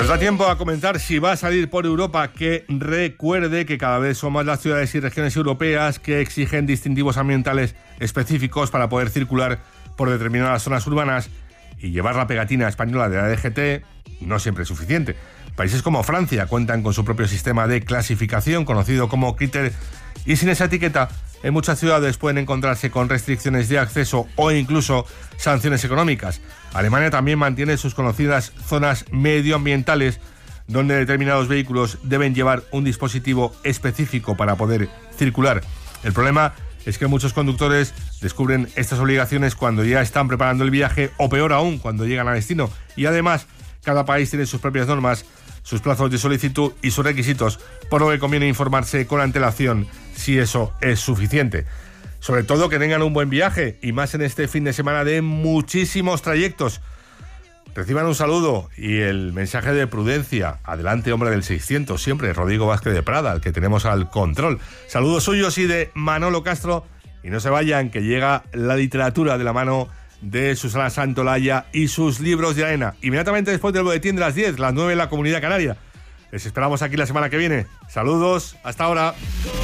Nos da tiempo a comentar si va a salir por Europa, que recuerde que cada vez son más las ciudades y regiones europeas que exigen distintivos ambientales específicos para poder circular por determinadas zonas urbanas, y llevar la pegatina española de la DGT no siempre es suficiente. Países como Francia cuentan con su propio sistema de clasificación conocido como Critter, y sin esa etiqueta en muchas ciudades pueden encontrarse con restricciones de acceso o incluso sanciones económicas. Alemania también mantiene sus conocidas zonas medioambientales, donde determinados vehículos deben llevar un dispositivo específico para poder circular. El problema es que muchos conductores descubren estas obligaciones cuando ya están preparando el viaje, o peor aún, cuando llegan a destino. Y además, cada país tiene sus propias normas, sus plazos de solicitud y sus requisitos, por lo que conviene informarse con antelación si eso es suficiente. Sobre todo que tengan un buen viaje, y más en este fin de semana de muchísimos trayectos. Reciban un saludo y el mensaje de prudencia. Adelante, hombre del 600, siempre, Rodrigo Vázquez de Prada, al que tenemos al control. Saludos suyos y de Manolo Castro. Y no se vayan, que llega la literatura de la mano de Susana Santolaya y sus libros de arena. Inmediatamente después del boletín de las 10, las 9 en la Comunidad Canaria. Les esperamos aquí la semana que viene. Saludos, hasta ahora.